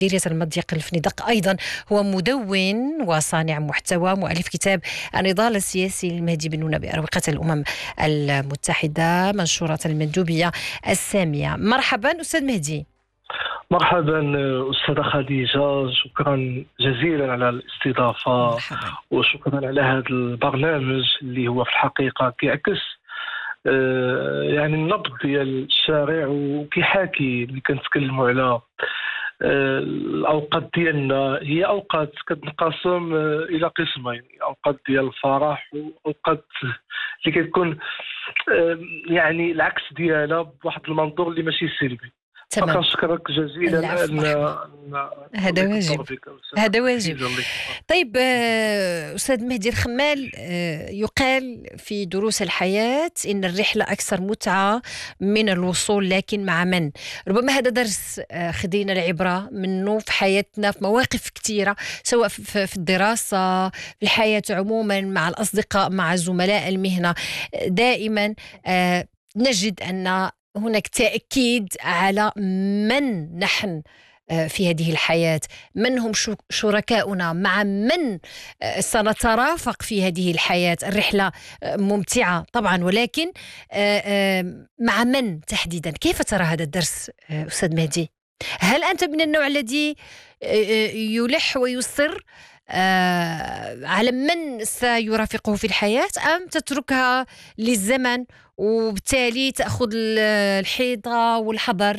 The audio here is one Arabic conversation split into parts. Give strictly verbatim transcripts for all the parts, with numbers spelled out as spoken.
مديرية المضيق الفنيدق، أيضا هو مدون وصانع محتوى، مؤلف كتاب النضال السياسي للمهدي بن نونة بأروقة الأمم المتحدة، منشورة المندوبية السامية. مرحبا أستاذ مهدي. مرحبا أستاذة خديجة، شكرا جزيلا على الاستضافة. مرحبا. وشكرا على هذا البرنامج اللي هو في الحقيقة كيعكس آه يعني النبض ديال الشارع وكيحاكي اللي كنتكلموا على آه الأوقات ديالنا. هي أوقات كتنقسم آه إلى قسمين، أوقات ديال الفرح وأوقات اللي كتكون آه يعني العكس ديالها بواحد المنظور اللي ماشي سلبي. تمام. فكنشكرك جزيلا أن هذا واجب هذا واجب طيب أستاذ مهدي الخمال، يقال في دروس الحياة إن الرحلة أكثر متعة من الوصول، لكن مع من؟ ربما هذا درس خدينا العبرة منه في حياتنا، في مواقف كثيرة، سواء في الدراسة، في الحياة عموما، مع الأصدقاء، مع زملاء المهنة. دائما نجد أن هناك تأكيد على من نحن في هذه الحياة، من هم شركاؤنا، مع من سنترافق في هذه الحياة. الرحلة ممتعة طبعا، ولكن مع من تحديدا؟ كيف ترى هذا الدرس أستاذ مهدي؟ هل أنت من النوع الذي يلح ويصر على من سيرافقه في الحياة، أم تتركها للزمن وبالتالي تأخذ الحيطة والحذر؟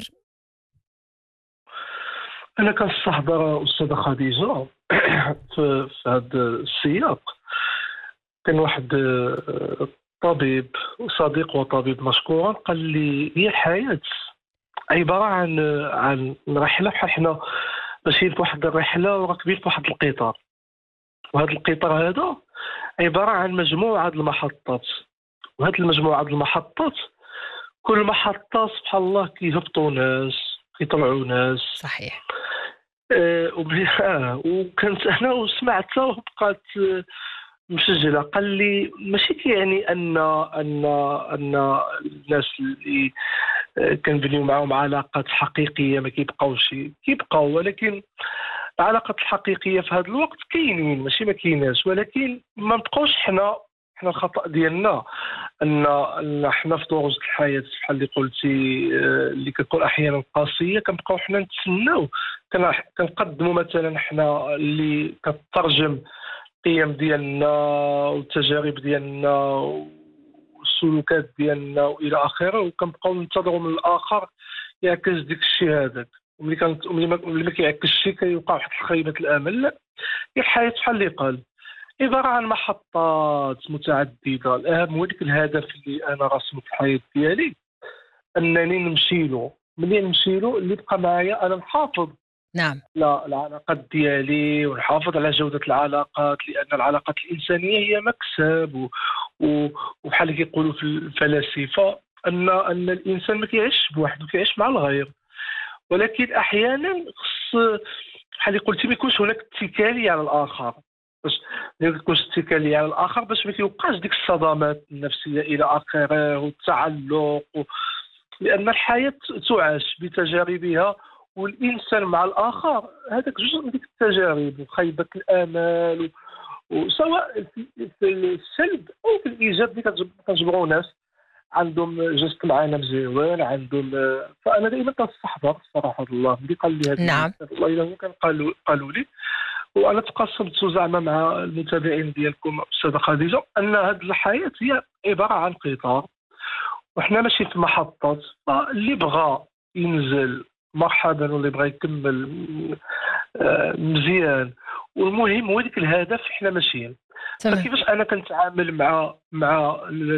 أنا كنستحضر أستاذة خديجة في هذا السياق. كان واحد طبيب صديق وطبيب مشكورا قال لي هي الحياة عبارة عن عن رحلة، بحال حنا ماشيين في واحد الرحلة وراكبين في واحد القطار، وهذا القطار هذا عبارة عن مجموعة المحطات، وهذه المجموعة المحطات كل محطة سبحان الله كيهبطوا ناس كيطلعوا ناس. صحيح. آه وكنت أنا وسمعتها وبقات مسجلة. قال لي ماشي كيعني أن أن أن الناس اللي كنبنيو معهم علاقات حقيقية ما كيبقاوش كيبقاو، ولكن العلاقات الحقيقية في هذا الوقت كاينين، ماشي ما كايناش، ولكن ما نبقاوش حنا حنا الخطأ ديالنا ان ان حنا في دروس الحياة بحال اللي قلتي اللي كتكون احيانا قاسية كنبقاو حنا نتسناو، كنقدموا مثلا حنا اللي كترجم القيم ديالنا والتجارب ديالنا والسلوكات ديالنا والى اخره، وكنبقاو ننتظروا من الاخر يعكس ديك الشيء هذاك، وملي كانت ملي ما كيعكسش كيوقع واحد خيبة الامل. لا، هي الحياة بحال اللي قال عبارة عن محطات متعددة. الأهم هو ديك الهدف اللي أنا راسمه في الحياة ديالي، أنني نمشي له. ملي نمشي له اللي بقى معايا أنا نحافظ نعم لا العلاقات ديالي ونحافظ على جودة العلاقات، لأن العلاقات الإنسانية هي مكسب و... و... وبحال اللي كيقولوا في الفلاسفة أن أن الإنسان ما كيعيش بوحده، كيعيش مع الغير، ولكن أحيانا خص بحال اللي قلتي ما يكونش هناك اتكالية على الآخر، باش ما يكونش اتكالية على الآخر باش ما كيوقعش ديك الصدمات النفسية إلى آخره والتعلق و... لأن الحياة تعاش بتجاربها، والإنسان مع الآخر هذاك جزء من ديك التجارب وخيبة الآمال، وسواء في السلب أو في الإيجاب اللي كتجبروا ناس عندهم جست معانا مزيوان عندهم. فأنا دائما كنستحضر صراحة الله اللي قال لي هذا. نعم. الله إلا كان قالوا قالوا لي، وأنا تقسمت زعما مع المتابعين ديالكم أستاذة خديجة، أن هذه الحياة هي عبارة عن قطار وحنا ماشي في محطات، اللي بغى ينزل مرحبا واللي بغى يكمل مزيان، والمهم هو ديك الهدف حنا ماشيين. فكيفاش انا كنتعامل مع مع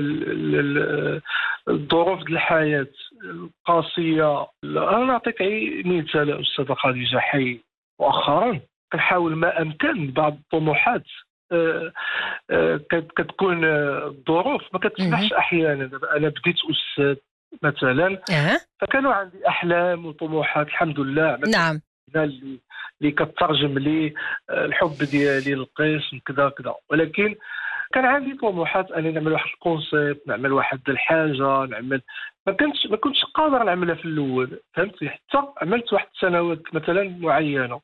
الظروف ديال الحياه القاسيه؟ انا نعطيك مثال استاذه خديجه. حي مؤخرا كنحاول ما امكن بعض الطموحات أه أه كتكون الظروف ما كتسمحش احيانا. انا بديت استاذ مثلا، فكانوا عندي احلام وطموحات الحمد لله. نعم. اللي اللي كترجم لي الحب ديالي للقسم كذا كذا، ولكن كان عندي طموحات اني نعمل واحد الكونسيبت، نعمل واحد الحاجه، نعمل ما كنتش ما كنتش قادر نعملها في الاول، فهمتي؟ حتى عملت واحد السنوات مثلا معينه